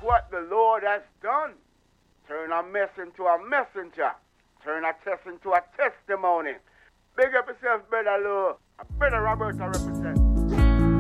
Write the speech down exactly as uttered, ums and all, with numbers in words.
what the Lord has done. Turn a mess into a messenger. Turn a test into a testimony. Big up yourself, Brother Lou. Brother Roberta represent.